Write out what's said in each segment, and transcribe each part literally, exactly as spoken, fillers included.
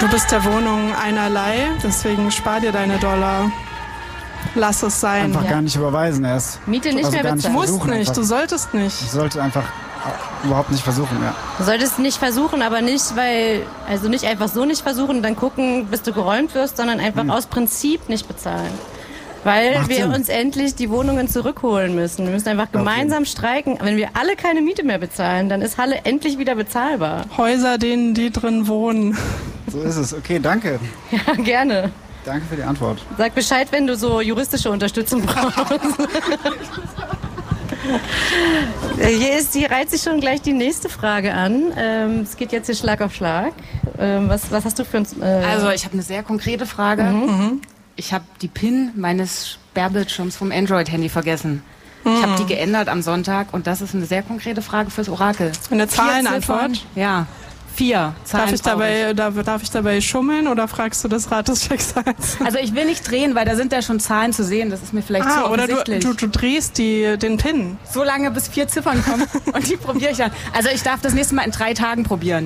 Du bist der Wohnung einerlei, deswegen spar dir deine Dollar. Lass es sein. Einfach Ja. gar nicht überweisen erst. Miete nicht Also mehr gar nicht bezahlen. Du musst versuchen nicht, einfach. du solltest nicht. Ich sollte einfach überhaupt nicht versuchen, ja. Du solltest nicht versuchen, aber nicht, weil, also nicht einfach so nicht versuchen und dann gucken, bis du geräumt wirst, sondern einfach aus Prinzip nicht bezahlen. Weil Macht wir Sinn. uns endlich die Wohnungen zurückholen müssen. Wir müssen einfach gemeinsam streiken. Wenn wir alle keine Miete mehr bezahlen, dann ist Halle endlich wieder bezahlbar. Häuser, denen die drin wohnen. So ist es. Okay, danke. Ja, gerne. Danke für die Antwort. Sag Bescheid, wenn du so juristische Unterstützung brauchst. Hier, ist, hier reiht sich schon gleich die nächste Frage an. Ähm, es geht jetzt hier Schlag auf Schlag. Ähm, was, was hast du für uns? Äh Also ich habe eine sehr konkrete Frage. Mhm. Ich habe die PIN meines Sperrbildschirms vom Android-Handy vergessen. Ich habe die geändert am Sonntag und das ist eine sehr konkrete Frage fürs Orakel. Eine Vier Zahlenantwort? Ziffern. Ja, vier Zahlen. Darf ich, brauche dabei, darf, darf ich dabei schummeln oder fragst du das Rad des Schicksals? Also ich will nicht drehen, weil da sind ja schon Zahlen zu sehen. Das ist mir vielleicht zu Ah, oder du, offensichtlich. du, du drehst die, den Pin. So lange, bis vier Ziffern kommen und die probiere ich dann. Also ich darf das nächste Mal in drei Tagen probieren.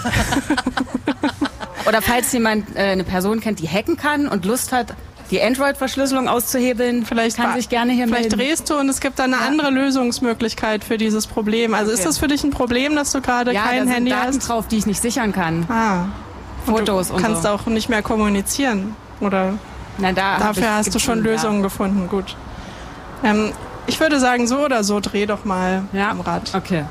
Oder falls jemand, äh, eine Person kennt, die hacken kann und Lust hat, die Android-Verschlüsselung auszuhebeln, Vielleicht kann war- sich gerne hier Vielleicht melden. drehst du und es gibt dann eine andere Lösungsmöglichkeit für dieses Problem. Also ist Okay. das für dich ein Problem, dass du gerade Ja, da kein sind Handy Daten hast? drauf, die ich nicht sichern kann. Ah. Und Fotos du und kannst so. auch nicht mehr kommunizieren. Oder Na, da hab dafür ich hast du schon gefunden, Lösungen gefunden. Gut. Ähm, ich würde sagen, so oder so, dreh doch mal Ja. am Rad. Ja. Okay.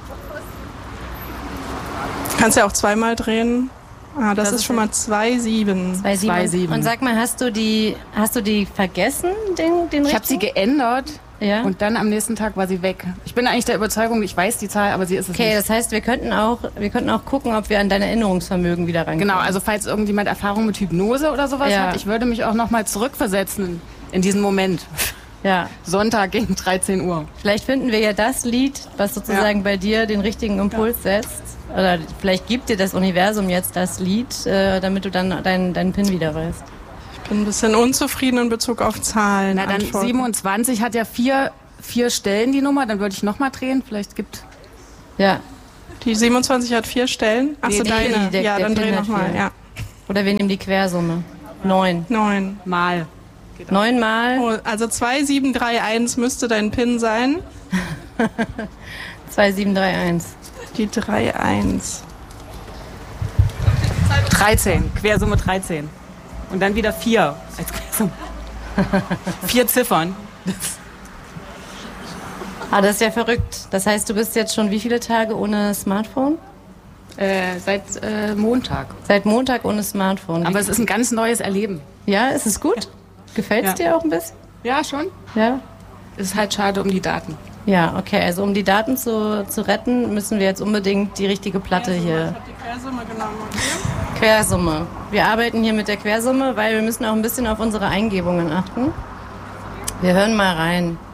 Du kannst ja auch zweimal drehen. Ah, das, Das ist ist schon mal zwei sieben. Zwei Sieben. Zwei Sieben. Und sag mal, hast du die, hast du die vergessen, den, den Ich habe sie richtigen? geändert Ja. und dann am nächsten Tag war sie weg. Ich bin eigentlich der Überzeugung, ich weiß die Zahl, aber sie ist es Okay, nicht. das heißt, wir könnten auch, wir könnten auch gucken, ob wir an dein Erinnerungsvermögen wieder rankommen. Genau, also falls irgendjemand Erfahrung mit Hypnose oder sowas Ja. hat, ich würde mich auch nochmal zurückversetzen in diesen Moment. Ja, Sonntag gegen dreizehn Uhr. vielleicht finden wir ja das Lied, was sozusagen bei dir den richtigen Impuls setzt. Oder vielleicht gibt dir das Universum jetzt das Lied, äh, damit du dann deinen deinen PIN wieder weißt. Ich bin ein bisschen unzufrieden in Bezug auf Zahlen. Na dann Antworten. siebenundzwanzig hat ja vier, vier Stellen die Nummer, dann würde ich nochmal drehen. Vielleicht gibt... Ja. Die siebenundzwanzig hat vier Stellen. Achso, Nee, die- deine. der- ja, der dann Pin dreh hat nochmal. vier. Ja. Oder wir nehmen die Quersumme. Neun. Neun. Mal. Neunmal Oh, also zwei sieben drei eins müsste dein PIN sein. zwei sieben drei eins. Die drei eins. dreizehn, Quersumme dreizehn. Und dann wieder vier als Quersumme. Vier Ziffern. Ah, das ist ja verrückt. Das heißt, du bist jetzt schon wie viele Tage ohne Smartphone? Äh, seit äh, Montag. Seit Montag ohne Smartphone. Aber es ist ein ganz neues Erleben. Ja, ist es gut? Gefällt es Ja. dir auch ein bisschen? Ja, schon. Ja. Es ist halt schade um die Daten. Ja, okay. Also um die Daten zu, zu retten, müssen wir jetzt unbedingt die richtige Platte hier. Ich habe die Quersumme genommen, okay? Quersumme. Wir arbeiten hier mit der Quersumme, weil wir müssen auch ein bisschen auf unsere Eingebungen achten. Wir hören mal rein.